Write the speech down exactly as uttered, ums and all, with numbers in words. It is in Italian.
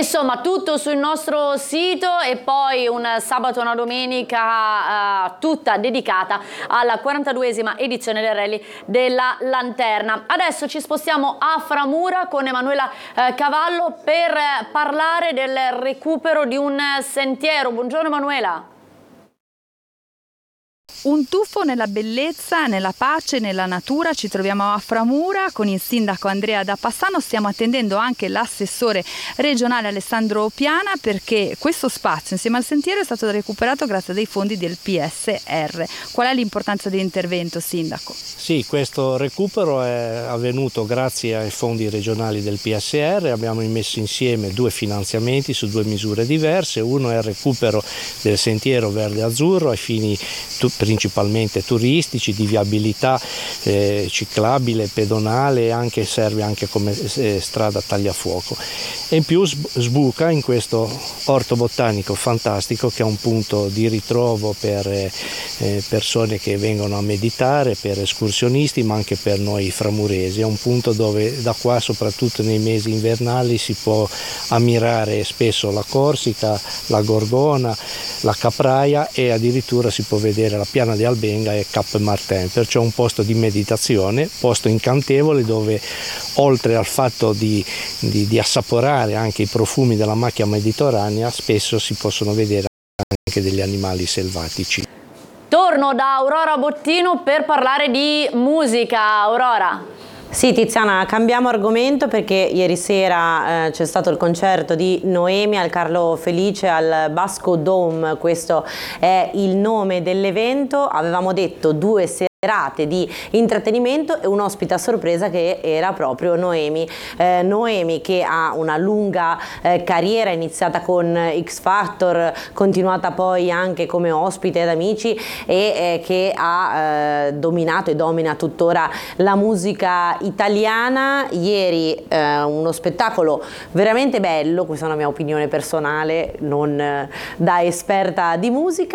insomma tutto sul nostro sito, e poi un sabato e una domenica uh, tutta dedicata alla quarantaduesima edizione del Rally della Lanterna. Adesso ci spostiamo a Framura con Emanuela uh, Cavallo per uh, parlare del recupero di un sentiero. Buongiorno Emanuela. Un tuffo nella bellezza, nella pace, nella natura. Ci troviamo a Framura con il sindaco Andrea Da Passano. Stiamo attendendo anche l'assessore regionale Alessandro Piana, perché questo spazio insieme al sentiero è stato recuperato grazie a dei fondi del P S R. Qual è l'importanza dell'intervento, sindaco? Sì, questo recupero è avvenuto grazie ai fondi regionali del P S R. Abbiamo messo insieme due finanziamenti su due misure diverse. Uno è il recupero del sentiero verde azzurro ai fini principalmente turistici, di viabilità eh, ciclabile, pedonale, anche serve anche come eh, strada tagliafuoco, e in più sbuca in questo orto botanico fantastico che è un punto di ritrovo per eh, persone che vengono a meditare, per escursionisti, ma anche per noi framuresi. È un punto dove da qua, soprattutto nei mesi invernali, si può ammirare spesso la Corsica, la Gorgona, la Capraia, e addirittura si può vedere la Piana di Albenga e Cap Martin, perciò un posto di meditazione, posto incantevole dove, oltre al fatto di, di, di assaporare anche i profumi della macchia mediterranea, spesso si possono vedere anche degli animali selvatici. Torno da Aurora Bottino per parlare di musica. Aurora. Sì, Tiziana, cambiamo argomento perché ieri sera eh, c'è stato il concerto di Noemi al Carlo Felice al Basco Dome. Questo è il nome dell'evento. Avevamo detto due serate di intrattenimento e un ospite a sorpresa che era proprio Noemi. Eh, Noemi, che ha una lunga eh, carriera iniziata con X Factor, continuata poi anche come ospite ad Amici, e eh, che ha eh, dominato e domina tuttora la musica italiana. Ieri eh, uno spettacolo veramente bello, questa è una mia opinione personale, non eh, da esperta di musica.